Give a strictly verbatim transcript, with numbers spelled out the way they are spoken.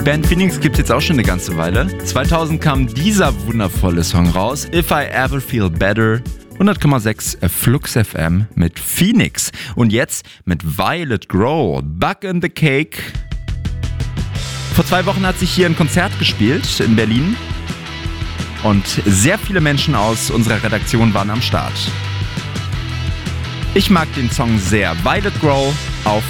Band Phoenix gibt's jetzt auch schon eine ganze Weile. zweitausend kam dieser wundervolle Song raus, If I Ever Feel Better. hundert Komma sechs Flux F M mit Phoenix. Und jetzt mit Violet Grow, Bug in the Cake. Vor zwei Wochen hat sich hier ein Konzert gespielt in Berlin. Und sehr viele Menschen aus unserer Redaktion waren am Start. Ich mag den Song sehr. Violet Grow auf